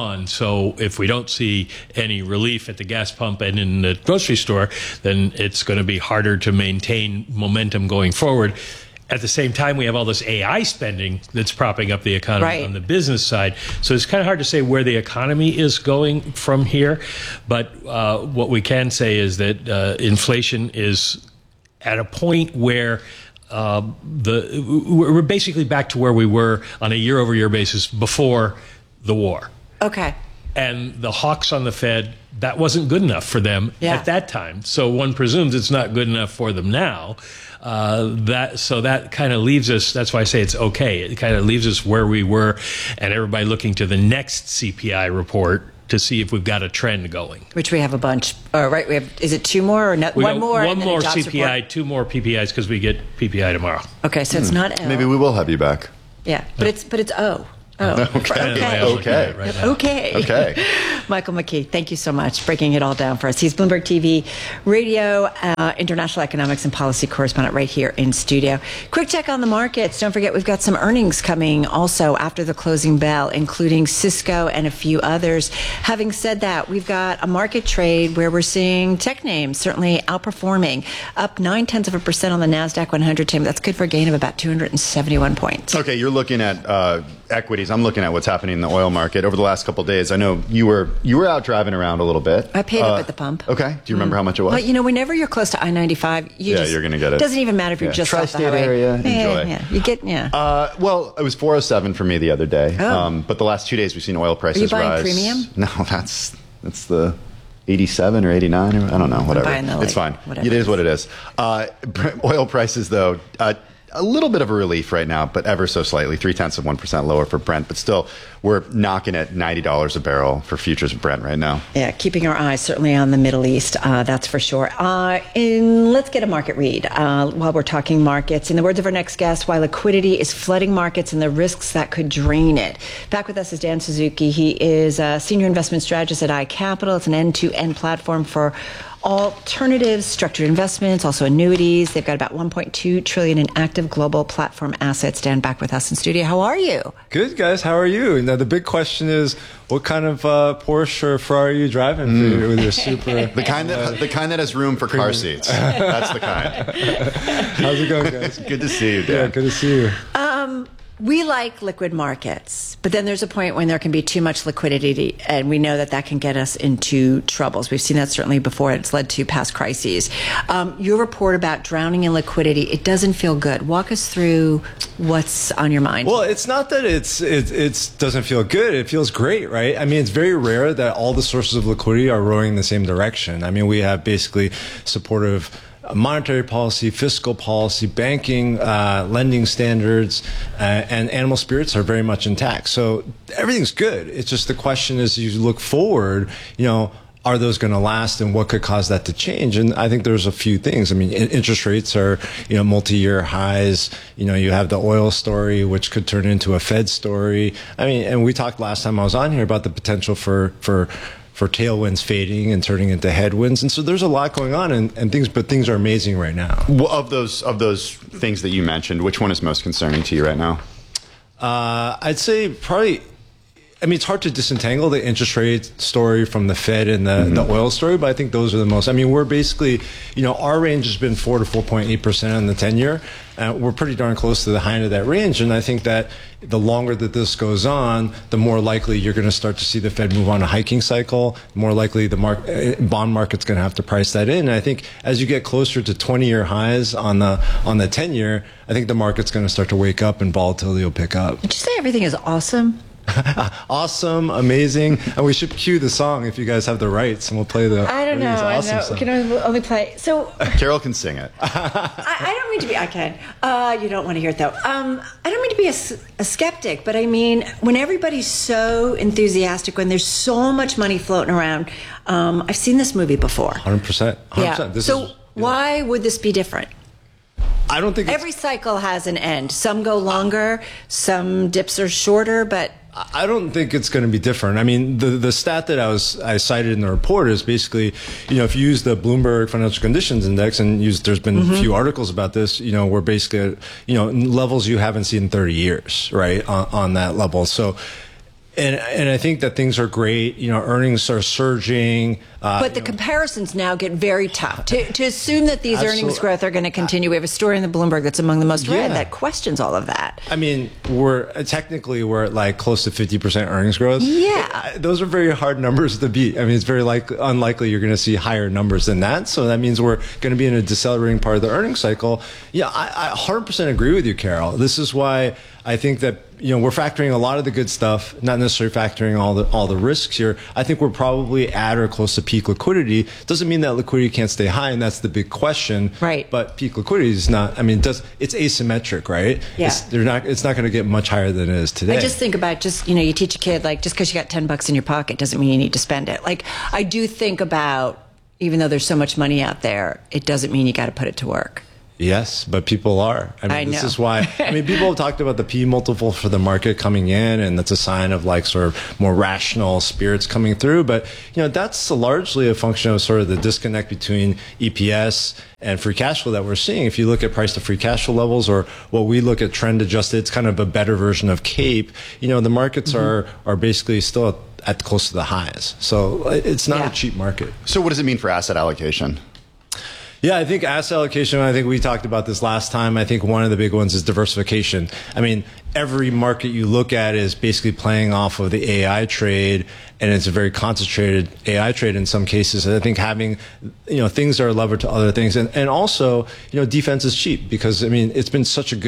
on. So if we don't see any relief at the gas pump and in the grocery store, then it's going to be harder to maintain momentum going forward. At the same time, we have all this A I spending that's propping up the economy Right. on the business side. So it's kind of hard to say where the economy is going from here. But uh, what we can say is that uh, inflation is at a point where uh, the we're basically back to where we were on a year-over-year basis before the war. Okay. And the hawks on the Fed, that wasn't good enough for them Yeah. at that time. So one presumes it's not good enough for them now. Uh, that so that kind of leaves us. That's why I say it's okay. It kind of leaves us where we were, and everybody looking to the next C P I report to see if we've got a trend going. Which we have a bunch. Oh, right. We have. Is it two more or no, We one got more? One and then a more jobs C P I, report? two more P P Is because we get P P I tomorrow. Okay, so it's not L. Maybe we will have you back. Yeah, but it's but it's O. Oh, Okay. okay. Okay. Right now. Okay. Okay. Michael McKee, thank you so much breaking it all down for us. He's Bloomberg T V radio, uh, international economics and policy correspondent right here in studio. Quick check on the markets. Don't forget we've got some earnings coming also after the closing bell, including Cisco and a few others. Having said that, we've got a market trade where we're seeing tech names certainly outperforming, up nine tenths of a percent on the NASDAQ one hundred. Tim, that's good for a gain of about two hundred seventy-one points. Okay, you're looking at uh, equities. I'm looking at what's happening in the oil market over the last couple of days. I know you were you were out driving around a little bit. I paid uh, up at the pump. Okay. Do you remember Mm. how much it was? Well, you know, whenever you're close to I ninety-five, you Yeah, just, you're gonna get it. Doesn't even matter if you're Yeah. just off the Tri-state highway. area, Yeah, enjoy. yeah, you get yeah. Uh, well, it was four oh seven for me the other day. Oh. Um, but the last two days we've seen oil prices Are you buying rise. premium? No, that's that's the eighty-seven or eighty-nine or I don't know, whatever. buying the, like, it's fine. whatever It it is is. what it is. Uh, oil prices though. Uh, a little bit of a relief right now, but ever so slightly, three tenths of one percent lower for Brent. But still, we're knocking at ninety dollars a barrel for futures of Brent right now. Yeah, keeping our eyes certainly on the Middle East, uh, that's for sure. Uh, in, let's get a market read uh, while we're talking markets. In the words of our next guest, why liquidity is flooding markets and the risks that could drain it. Back with us is Dan Suzuki. He is a senior investment strategist at iCapital. It's an end-to-end platform for alternatives, structured investments, also annuities. They've got about one point two trillion in active global platform assets. Dan, back with us in studio. How are you? Good, guys. How are you? Now, the big question is, what kind of uh, Porsche or Ferrari are you driving Mm. for your, with your super? The kind that the kind that has room for car seats. That's the kind. How's it going, guys? Good to see you, Dan. Yeah, good to see you. Um, we like liquid markets, but then there's a point when there can be too much liquidity, and we know that that can get us into troubles. We've seen that certainly before. It's led to past crises. Um, your report about drowning in liquidity, it doesn't feel good. Walk us through what's on your mind. Well, it's not that it's it it's doesn't feel good. It feels great, right? I mean, it's very rare that all the sources of liquidity are rowing in the same direction. I mean, we have basically supportive monetary policy, fiscal policy, banking, uh, lending standards, uh, and animal spirits are very much intact. So everything's good. It's just the question is, you look forward, you know, are those going to last, and what could cause that to change? And I think there's a few things. I mean, interest rates are, you know, multi-year highs. You know, you have the oil story, which could turn into a Fed story. I mean, and we talked last time I was on here about the potential for, for, for tailwinds fading and turning into headwinds. And so there's a lot going on, and, and things, but things are amazing right now. Well, of those of those things that you mentioned, which one is most concerning to you right now? Uh, I'd say probably, I mean, it's hard to disentangle the interest rate story from the Fed and the, mm-hmm. the oil story, but I think those are the most. I mean, we're basically, you know, our range has been four to four point eight percent on the ten year. Uh, we're pretty darn close to the high end of that range, and I think that the longer that this goes on, the more likely you're going to start to see the Fed move on a hiking cycle. The more likely the mar- bond market's going to have to price that in. And I think as you get closer to twenty year highs on the on the ten year, I think the market's going to start to wake up and volatility will pick up. Did you say everything is awesome? Awesome, amazing, and we should cue the song if you guys have the rights, and we'll play the. I don't know. Awesome I know. song. Can I only play? So Carol can sing it. I, I don't mean to be. I can. Uh, you don't want to hear it though. Um, I don't mean to be a, a skeptic, but I mean when everybody's so enthusiastic, when there's so much money floating around. Um, I've seen this movie before. one hundred percent. one hundred percent. Yeah. This so is, yeah. why would this be different? I don't think every cycle has an end. Some go longer, some dips are shorter, but I don't think it's going to be different. I mean, the the stat that I was I cited in the report is basically, you know, if you use the Bloomberg Financial Conditions Index and use, there's been mm-hmm. a few articles about this, you know, we're basically at, you know, levels you haven't seen in thirty years, right, on, on that level. So And and I think that things are great. You know, earnings are surging. Uh, but the you know, comparisons now get very tough. To, to assume that these Absolutely. earnings growth are going to continue. We have a story in the Bloomberg that's among the most read Yeah. that questions all of that. I mean, we're technically we're at like close to fifty percent earnings growth. Yeah. Those are very hard numbers to beat. I mean, it's very like unlikely you're going to see higher numbers than that. So that means we're going to be in a decelerating part of the earnings cycle. Yeah, I, I one hundred percent agree with you, Carol. This is why I think that, you know, we're factoring a lot of the good stuff, not necessarily factoring all the all the risks here. I think we're probably at or close to peak liquidity. Doesn't mean that liquidity can't stay high, and that's the big question. Right. But peak liquidity is not. I mean, it does it's asymmetric, right? Yeah. It's, they're not. It's not going to get much higher than it is today. I just think about just, you know, you teach a kid, like, just because you got ten bucks in your pocket doesn't mean you need to spend it. Like, I do think about, even though there's so much money out there, it doesn't mean you got to put it to work. Yes, but people are. I mean, I this know. is why. I mean, people have talked about the P multiple for the market coming in, and that's a sign of like sort of more rational spirits coming through. But, you know, that's largely a function of sort of the disconnect between E P S and free cash flow that we're seeing. If you look at price to free cash flow levels, or what we look at trend adjusted, it's kind of a better version of CAPE. You know, the markets Mm-hmm. are are basically still at, at close to the highs. So it's not Yeah. a cheap market. So what does it mean for asset allocation? Yeah, I think asset allocation, I think we talked about this last time. I think one of the big ones is diversification. I mean, every market you look at is basically playing off of the A I trade, and it's a very concentrated A I trade in some cases. And I think having, you know, things that are levered to other things. And, and also, you know, defense is cheap because, I mean, it's been such a good